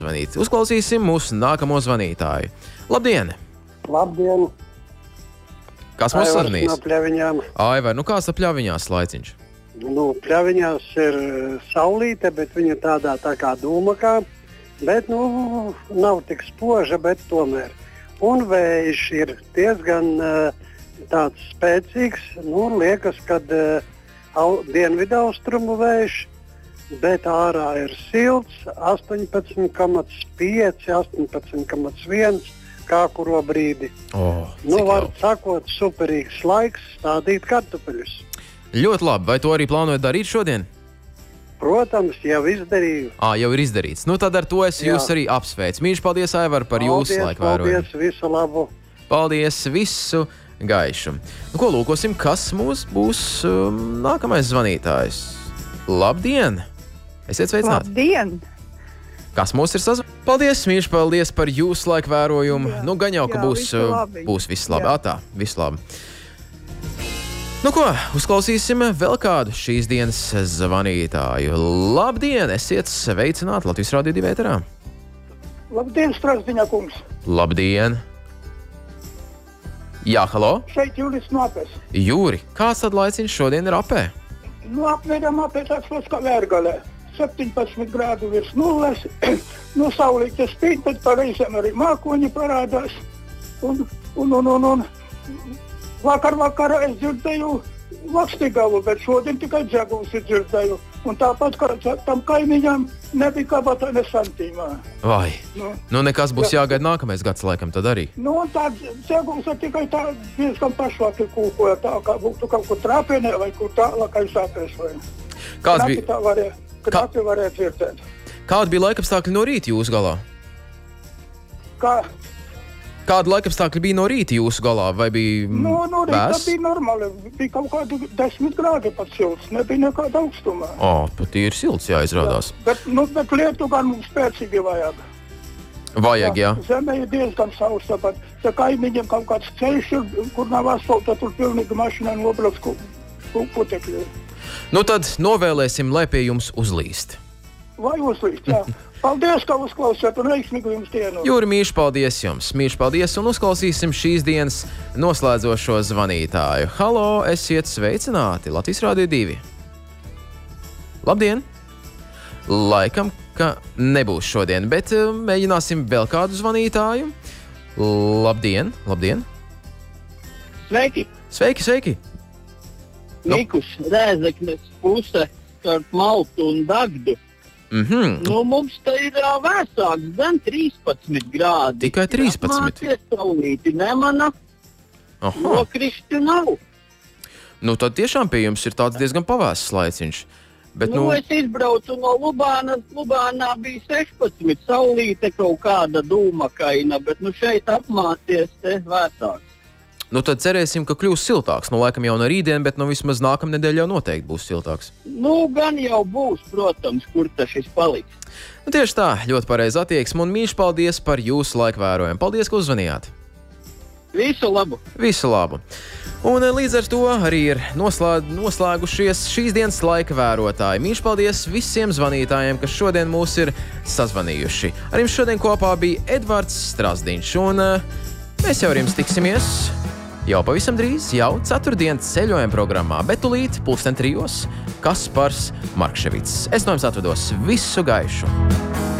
zvanīt. Uzklausīsim mūsu nākamo zvanītāju. Labdien! Labdien! Kas mums sarunīs? No Pļaviņām. Aivar, nu kāds Pļaviņās laiciņš? Pļaviņās ir saulīte, bet viņa tādā tā kā dūmakā, bet nav tik spoža, bet tomēr. Un vējš ir diezgan tāds spēcīgs, liekas, kad dienvidaustrumu vējš, bet ārā ir silts, 18,5, 18,1, kā kuro brīdi. Var sakot, superīgs laiks stādīt kartupeļus. Ļoti labi, vai to arī plānojat darīt šodien? Protams, jau izdarīju. Jau ir izdarīts. Tad ar to es jūs arī apsveicu. Mīļš, paldies, Aivar, par jūsu laiku vērojumu. Paldies, visu labu. Paldies, visu gaišu. Ko lūkosim, kas mums būs nākamais zvanītājs? Labdien! Esiet sveicināti! Labdien! Kas mums ir sazvanījis? Paldies, Mīļš, paldies par jūsu laiku vērojumu. Gan jau, ka būs viss labi. Tā, viss labi. Uzklausīsim vēl kādu šīs dienas zvanītāju. Labdien, esiet sveicināti Latvijas Radio 2 ēterā. Labdien, Strasdiņa kungs. Labdien. Jā, halo? Šeit Jūris no Apes. Jūri, kāds tad laiciņš šodien ir Apē? Apmēram Apē tāds kā Vērgalē. 17 grādu virs nulles. Saulīte spīd, bet pareizēm arī mākoņi parādās. Un vakar es dzirdēju Lakstīgavu, bet šodien tikai Džegūs ir dzirdēju. Un tāpat kā tam kaimiņam nebija kabata ne santīmā. Vai? Nekas būs jāgaida nākamais gads laikam tad arī. Un tā Džegūs tikai tā diezgan pašvaki kūkoja, tā kā būtu kaut kur trāpienē vai kur tālākai sāpēs vai. Kāds bija? Knapi varēja dzirdēt. Kādi bija laikapstākļi no rīta jūsu galā? Kādi laikapstākļi bija no rīta jūsu galā? Vai bija no rīta bija normāli. Bija kaut kādi 10 grādi pat silts. Nebija nekāda augstumā. Pat ir silts jāizrādās. Bet lietu gan mums spēcīgi vajag. Vajag, jā. Zeme ir diezgan sausa, bet ja kaimiņiem kaut kāds ceļš ir, kur nav asfalta, tur pilnīgi mašīnai nobrauc putekļi. Tad novēlēsim, lai pie jums uzlīst. Vai uzlīst, jā. Paldies, ka uzklausījāt un veiksmīgu jums dienu. Jūri, mīļš, paldies jums. Mīļš, paldies un uzklausīsim šīs dienas noslēdzošo zvanītāju. Halo, esiet sveicināti Latvijas Radio 2. Labdien! Laikam, ka nebūs šodien, bet mēģināsim vēl kādu zvanītāju. Labdien! Labdien! Sveiki! Sveiki, sveiki! Mikus, Rēzeknes puse starp Maltu un Dagdu. Mums te ir vēsāks, gan 13 grādi. Tikai 13? Mācies saulīti nemana, nokrišķi nav. Tad tiešām pie jums ir tāds diezgan pavēsts laiciņš. Bet, Es izbraucu no Lubānas, Lubānā bija 16, saulīte kaut kāda dūmakaina, bet šeit apmācies te vēsāks. Tad cerēsim, ka kļūs siltāks. Laikam jau no rītdien, bet vismaz nākamnedēļ jau noteikti būs siltāks. Gan jau būs, protams, kur tas šis paliks. Tieši tā, ļoti pareiza attieksme un mīļš paldies par jūsu laiku vērojumu. Paldies, ka uzvanījāt. Visu labu. Visu labu. Un līdz ar to arī ir noslēgušies šīs dienas laika vērotāji. Mīļš paldies visiem zvanītājiem, kas šodien mūs ir sazvanījuši. Ar jums šodien kopā bija Edvards Strasdiņš un mēs jau ar jums tiksimies jau pavisam drīz, jau ceturtdienas ceļojuma programmā, bet tūlīt 2:30 Kaspars Markševits. Es no jums atvedos visu gaišu!